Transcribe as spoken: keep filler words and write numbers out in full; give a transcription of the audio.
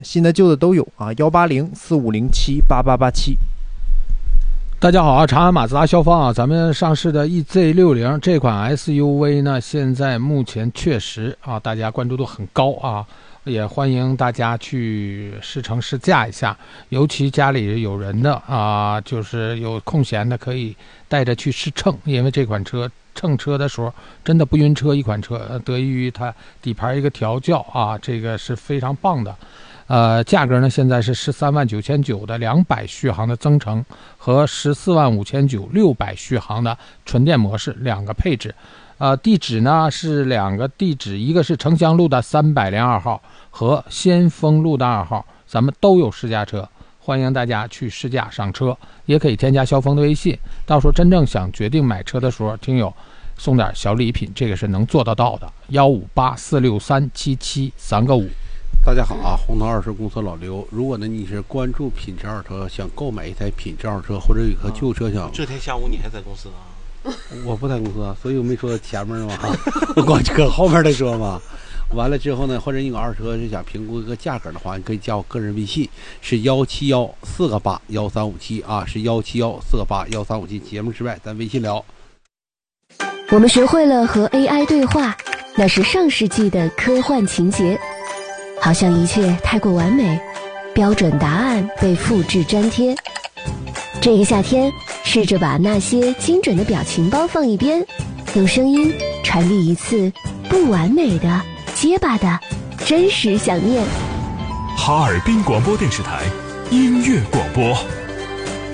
新的旧的都有啊，幺八零四五零七八八八七。 大家好啊，长安马自达销方啊，咱们上市的 E Z 六十 这款 S U V 呢，现在目前确实啊，大家关注度很高啊，也欢迎大家去试乘试驾一下，尤其家里有人的啊，就是有空闲的可以带着去试乘，因为这款车乘车的时候真的不晕车，一款车得益于它底盘一个调教啊，这个是非常棒的。呃，价格呢现在是十三万九千九的两百续航的增程和十四万五千九六百续航的纯电模式两个配置。呃，地址呢是两个地址，一个是城乡路的三百零二号和先锋路的二号，咱们都有试驾车，欢迎大家去试驾上车，也可以添加肖峰的微信，到时候真正想决定买车的时候，听友送点小礼品，这个是能做得到的。幺五八四六三七七三个五。 大家好啊，红头二手公司老刘。如果呢你是关注品质二手车，想购买一台品质二手车，或者有一颗旧车想、 啊、这天下午你还在公司啊？ 我不在公司啊，所以我没说前面嘛，我光搁后面的说嘛。完了之后呢，或者你有二手车是想评估一个价格的话，你可以加我个人微信，是幺七幺四个八幺三五七啊，是幺七幺四个八幺三五七。节目之外，咱微信聊。 我们学会了和 A I 对话，那是上世纪的科幻情节。好像一切太过完美，标准答案被复制粘贴。这个夏天，试着把那些精准的表情包放一边，用声音传递一次不完美的、结巴的真实想念。 哈尔滨广播电视台音乐广播。